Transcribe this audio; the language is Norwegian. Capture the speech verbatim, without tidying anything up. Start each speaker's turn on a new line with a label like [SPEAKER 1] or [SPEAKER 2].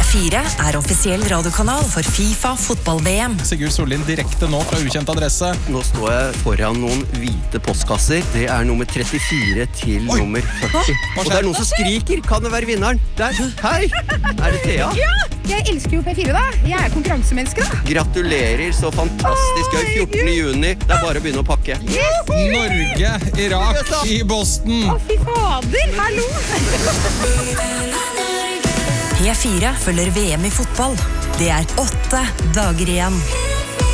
[SPEAKER 1] fire er offisiell radiokanal for FIFA fotball-V M.
[SPEAKER 2] Sigurd Sollin direkte nå fra ukjent adresse.
[SPEAKER 3] Nå står jeg foran noen hvite postkasser. Det er nummer trettifire til Oi. Nummer førti. Og det er noen som skriker. Kan det være vinneren? Der. Hei! Er det Thea?
[SPEAKER 4] Ja! Jeg elsker jo P fire da. Jeg er konkurransemenneske da.
[SPEAKER 3] Gratulerer, så fantastisk gøy. fjortende juni. Det er bare å begynne å pakke.
[SPEAKER 4] Yes!
[SPEAKER 2] Norge, Irak i Boston.
[SPEAKER 4] Å, fy fader. Hallo!
[SPEAKER 1] P fire følger V M i fotball. Det er åtte dager igjen.